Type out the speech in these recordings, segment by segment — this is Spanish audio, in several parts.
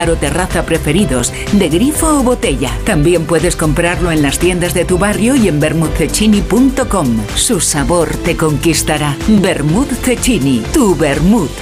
o terraza preferidos, de grifo o botella. También puedes comprarlo en las tiendas de tu barrio y en vermouthcecchini.com. Su sabor te conquistará. Vermouth Cecchini, tu vermouth.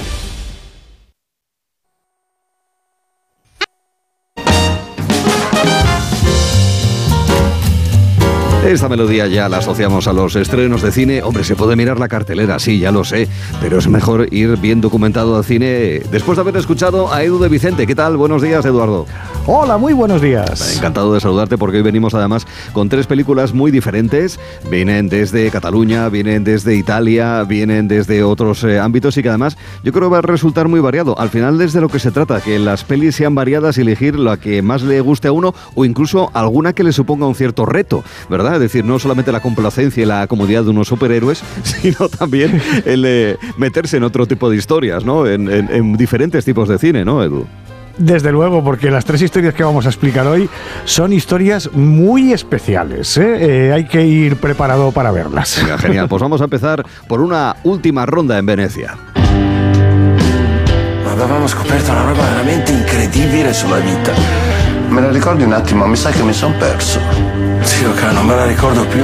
Esta melodía ya la asociamos a los estrenos de cine. Hombre, se puede mirar la cartelera, sí, ya lo sé, pero es mejor ir bien documentado al cine después de haber escuchado a Edu de Vicente. ¿Qué tal? Buenos días, Eduardo. Hola, muy buenos días. Encantado de saludarte porque hoy venimos además con 3 películas muy diferentes. Vienen desde Cataluña, vienen desde Italia, vienen desde otros ámbitos y que además yo creo que va a resultar muy variado. Al final, desde lo que se trata, que las pelis sean variadas y elegir la que más le guste a uno o incluso alguna que le suponga un cierto reto, ¿verdad? Es decir, no solamente la complacencia y la comodidad de unos superhéroes, sino también el meterse en otro tipo de historias, ¿no? En diferentes tipos de cine, ¿no, Edu? Desde luego, porque las 3 historias que vamos a explicar hoy son historias muy especiales, ¿eh? Hay que ir preparado para verlas. Venga, genial. Pues vamos a empezar por una última ronda en Venecia. Avevamo scoperto una roba veramente incredibile sulla vita. Me la ricordi un attimo? Mi sa che mi son perso. Sì, ok, non me la ricordo più.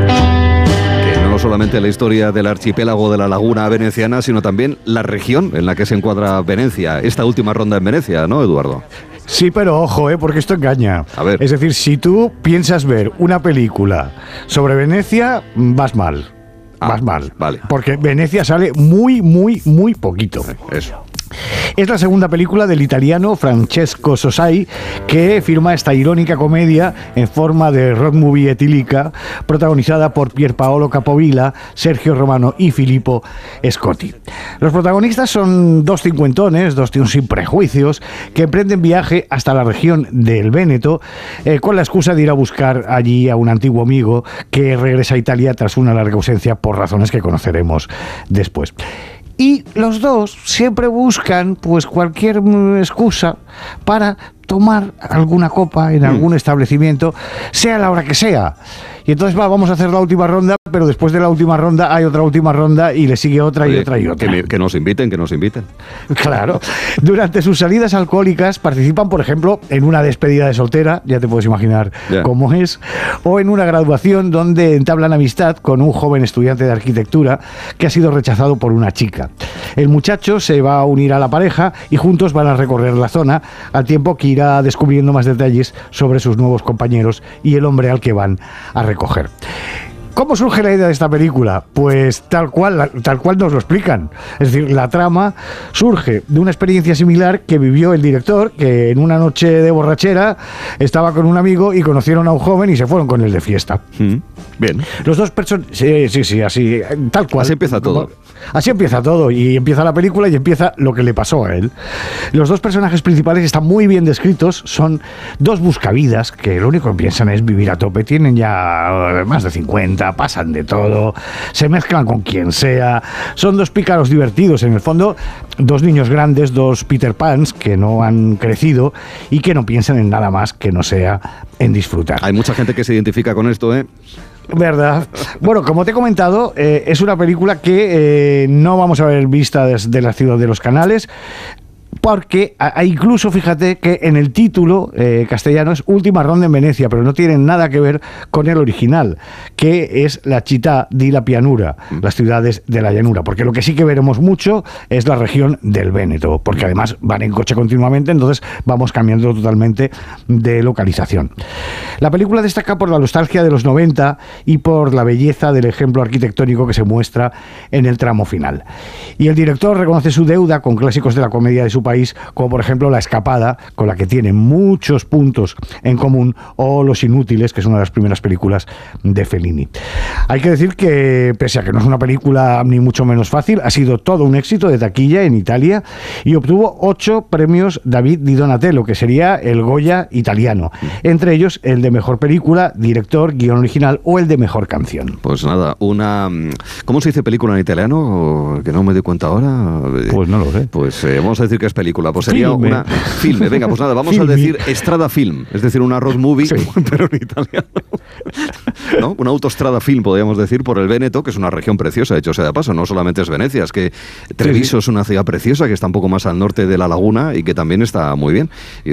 Que no solamente la historia del archipiélago de la laguna veneciana, sino también la región en la que se encuadra Venecia. Esta última ronda en Venecia, ¿no, Eduardo? Sí, pero ojo, porque esto engaña. A ver. Es decir, si tú piensas ver una película sobre Venecia, vas mal. Vas mal. Vale. Porque Venecia sale muy, muy, muy poquito. Eso. Es la segunda película del italiano Francesco Sosai, que firma esta irónica comedia en forma de road movie etílica, protagonizada por Pierpaolo Capovilla, Sergio Romano y Filippo Scotti. Los protagonistas son 2 cincuentones, 2 tíos sin prejuicios, que emprenden viaje hasta la región del Véneto, con la excusa de ir a buscar allí a un antiguo amigo que regresa a Italia tras una larga ausencia por razones que conoceremos después. Y los dos siempre buscan pues cualquier excusa para tomar alguna copa en algún establecimiento, sea la hora que sea. Y entonces vamos a hacer la última ronda, pero después de la última ronda hay otra última ronda y le sigue otra. Oye, y otra y otra. Que nos inviten, que nos inviten. Claro. Durante sus salidas alcohólicas participan, por ejemplo, en una despedida de soltera, ya te puedes imaginar cómo es, o en una graduación donde entablan amistad con un joven estudiante de arquitectura que ha sido rechazado por una chica. El muchacho se va a unir a la pareja y juntos van a recorrer la zona, al tiempo que irá descubriendo más detalles sobre sus nuevos compañeros y el hombre al que van a recoger. ¿Cómo surge la idea de esta película? Pues tal cual nos lo explican. Es decir, la trama surge de una experiencia similar que vivió el director, que en una noche de borrachera estaba con un amigo y conocieron a un joven y se fueron con él de fiesta. Bien. Los dos personajes... Sí, así, tal cual. Así empieza todo. Así empieza todo, y empieza la película y empieza lo que le pasó a él. Los 2 personajes principales están muy bien descritos, son 2 buscavidas que lo único que piensan es vivir a tope, tienen ya más de 50, pasan de todo, se mezclan con quien sea, son 2 pícaros divertidos, en el fondo 2 niños grandes, 2 Peter Pans que no han crecido y que no piensan en nada más que no sea en disfrutar. Hay mucha gente que se identifica con esto, ¿eh? ¿Verdad? Bueno, como te he comentado, es una película que no vamos a ver vista desde la ciudad de los canales, porque incluso, fíjate, que en el título castellano es Última ronda en Venecia, pero no tiene nada que ver con el original, que es la città di la pianura, las ciudades de la llanura, porque lo que sí que veremos mucho es la región del Véneto, porque además van en coche continuamente, entonces vamos cambiando totalmente de localización. La película destaca por la nostalgia de los 90 y por la belleza del ejemplo arquitectónico que se muestra en el tramo final. Y el director reconoce su deuda con clásicos de la comedia de su país, como por ejemplo La Escapada, con la que tiene muchos puntos en común, o Los Inútiles, que es una de las primeras películas de Fellini. Hay que decir que, pese a que no es una película ni mucho menos fácil, ha sido todo un éxito de taquilla en Italia y obtuvo 8 premios David di Donatello, que sería el Goya italiano, entre ellos el de Mejor Película, Director, Guión Original o el de Mejor Canción. Pues nada, ¿cómo se dice película en italiano? Que no me doy cuenta ahora. Pues no lo sé. Pues vamos a decir que es película? Pues sería Filme. una... Filme, venga, pues nada, vamos Filmi. a decir Strada Film, es decir, una road movie, pero en italiano. ¿No? Una autostrada film, podríamos decir, por el Véneto, que es una región preciosa, de hecho sea de paso, no solamente es Venecia, es que Treviso es una ciudad preciosa que está un poco más al norte de la laguna y que también está muy bien.